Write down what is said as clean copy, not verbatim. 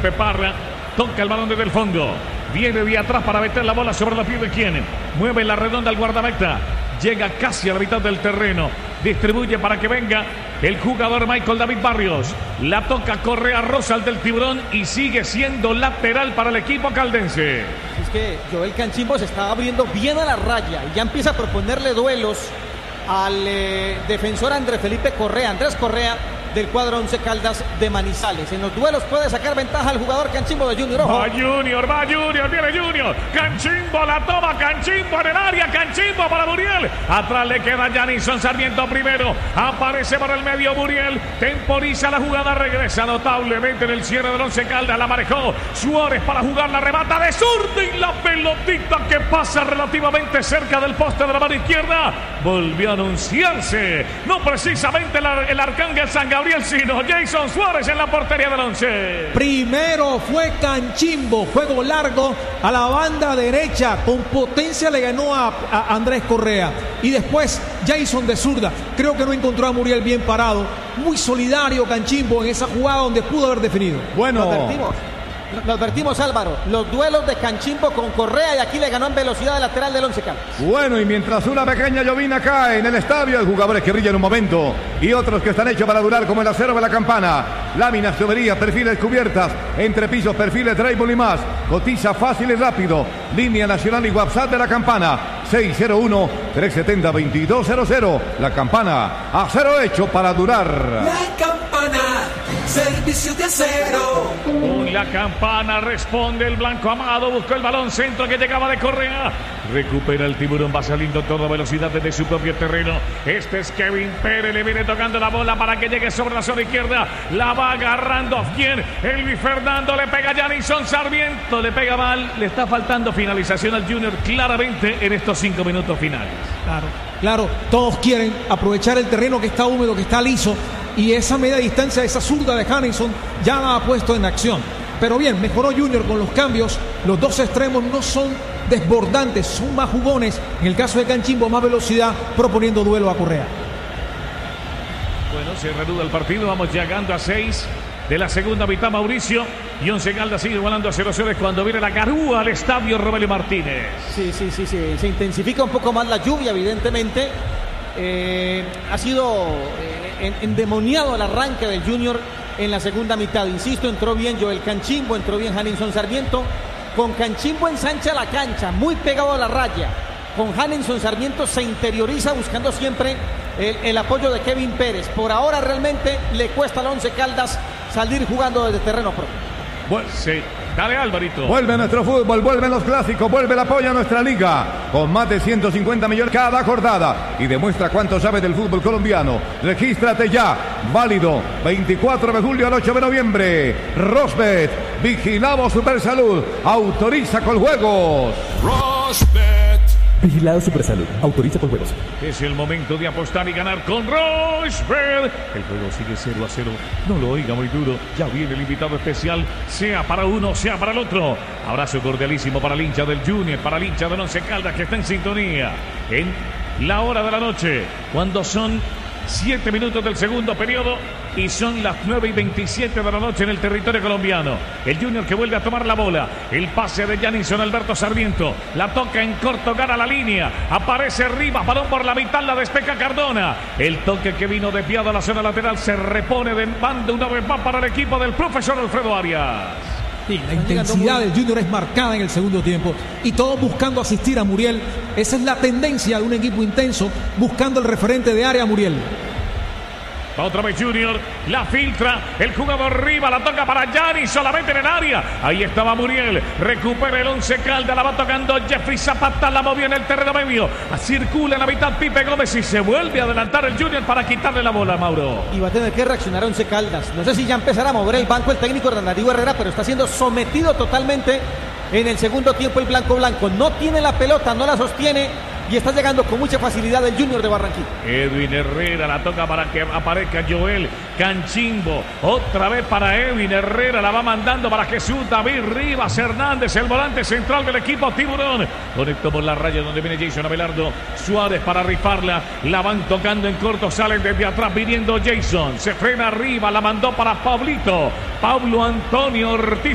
Pepe Parra. Toca el balón desde el fondo. Viene de atrás para meter la bola sobre la piel de quien. Mueve la redonda al guardameta. Llega casi a la mitad del terreno. Distribuye para que venga el jugador Michael David Barrios. La toca Correa Rosal del Tiburón y sigue siendo lateral para el equipo caldense. Es que Joel Canchimbo se está abriendo bien a la raya y ya empieza a proponerle duelos al defensor Andrés Felipe Correa. Andrés Correa del cuadro Once Caldas de Manizales. En los duelos puede sacar ventaja al jugador Canchimbo de Junior. Ojo. Va Junior, viene Junior. Canchimbo la toma, Canchimbo en el área, Canchimbo para Muriel. Atrás le queda Janison Sarmiento primero. Aparece por el medio Muriel. Temporiza la jugada, regresa notablemente en el cierre del Once Caldas. La manejó Suárez para jugar, la remata de zurda y la pelotita que pasa relativamente cerca del poste de la mano izquierda. Volvió a anunciarse. No precisamente el arcángel San Gabriel, sino Jason Suárez en la portería del Once. Primero fue Canchimbo, juego largo a la banda derecha, con potencia le ganó a Andrés Correa. Y después Jason de zurda. Creo que no encontró a Muriel bien parado. Muy solidario Canchimbo en esa jugada donde pudo haber definido. Bueno, lo advertimos, Álvaro. Los duelos de Canchimbo con Correa y aquí le ganó en velocidad de lateral del Once Caldas. Bueno, y mientras una pequeña llovina cae en el estadio, hay jugadores que brillan un momento y otros que están hechos para durar, como el acero de la campana. Láminas, tuberías, perfiles cubiertas, entrepisos, perfiles, drywall y más. Cotiza fácil y rápido. Línea nacional y WhatsApp de la campana. 601-370-2200. La campana, acero hecho para durar. La campana, servicio de acero. La campana, responde el blanco Amado, buscó el balón centro que llegaba de Correa. Recupera el Tiburón, va saliendo a toda velocidad desde su propio terreno. Este es Kevin Pérez, le viene tocando la bola para que llegue sobre la zona izquierda. La va agarrando bien Elvis Fernando, le pega Janison Sarmiento, le pega mal. Le está faltando finalización al Junior claramente en estos 5 minutos finales. Claro, todos quieren aprovechar el terreno que está húmedo, que está liso, y esa media distancia, esa zurda de Janison ya la ha puesto en acción. Pero bien, mejoró Junior con los cambios. Los dos extremos no son desbordantes, son más jugones. En el caso de Canchimbo, más velocidad, proponiendo duelo a Correa. Bueno, se reanuda el partido, vamos llegando a 6 de la segunda mitad, Mauricio. Y Once Caldas sigue igualando a 0-0 cuando viene la garúa al estadio Romelio Martínez. Sí. Se intensifica un poco más la lluvia, evidentemente. Ha sido endemoniado el arranque del Junior en la segunda mitad. Insisto, entró bien Joel Canchimbo, entró bien Janison Sarmiento. Con Canchimbo ensancha la cancha, muy pegado a la raya. Con Janison Sarmiento se interioriza buscando siempre el apoyo de Kevin Pérez. Por ahora realmente le cuesta al Once Caldas salir jugando desde terreno propio. Bueno, sí. Dale, Alvarito. Vuelve nuestro fútbol, vuelven los clásicos, vuelve el apoyo a nuestra liga. Con más de 150 millones cada jornada. Y demuestra cuánto sabe del fútbol colombiano. Regístrate ya. Válido 24 de julio al 8 de noviembre. Rosbet. Vigilamos Supersalud. Autoriza con juegos. Rosbet. Vigilado Supersalud. Autoriza con juegos. Es el momento de apostar y ganar con Rochefort. El juego sigue 0-0. No lo oiga muy duro. Ya viene el invitado especial. Sea para uno, sea para el otro. Abrazo cordialísimo para el hincha del Junior, para el hincha del Once Caldas que está en sintonía. En la hora de la noche, cuando son 7 minutos del segundo periodo y son las 9:27 de la noche en el territorio colombiano. El Junior que vuelve a tomar la bola. El pase de Janison Alberto Sarmiento. La toca en corto, gana la línea. Aparece Rivas, balón por la mitad, la despeja Cardona. El toque que vino desviado a la zona lateral se repone de banda una vez más para el equipo del profesor Alfredo Arias. Sí, la intensidad del Junior es marcada en el segundo tiempo y todos buscando asistir a Muriel. Esa es la tendencia de un equipo intenso, buscando el referente de área Muriel. Va otra vez Junior, la filtra, el jugador Riva, la toca para Gianni, solamente en el área. Ahí estaba Muriel, recupera el Once Caldas, la va tocando Jeffrey Zapata, la movió en el terreno medio. Circula en la mitad Pipe Gómez y se vuelve a adelantar el Junior para quitarle la bola, Mauro. Y va a tener que reaccionar Once Caldas. No sé si ya empezará a mover el banco el técnico Hernán Darío Herrera, pero está siendo sometido totalmente en el segundo tiempo el blanco. No tiene la pelota, no la sostiene. Y está llegando con mucha facilidad el Junior de Barranquilla. Edwin Herrera la toca para que aparezca Joel Canchimbo. Otra vez para Edwin Herrera. La va mandando para Jesús David Rivas Hernández, el volante central del equipo Tiburón. Conectó por la raya donde viene Jason Abelardo. Suárez para rifarla. La van tocando en corto. Salen desde atrás viniendo Jason. Se frena arriba. La mandó para Pablito. Pablo Antonio Ortiz.